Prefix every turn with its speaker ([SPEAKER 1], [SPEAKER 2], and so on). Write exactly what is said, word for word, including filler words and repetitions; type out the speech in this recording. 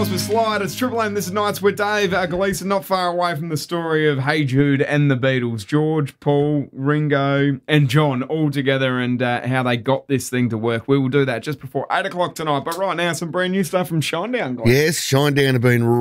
[SPEAKER 1] With Slide, it's Triple M. This is Nights with Dave uh, Gleeson, not far away from the story of Hey Jude and the Beatles. George, Paul, Ringo, and John all together, and uh, how they got this thing to work. We will do that just before eight o'clock tonight. But right now, some brand new stuff from Shinedown, Gleeson.
[SPEAKER 2] Yes, Shinedown have been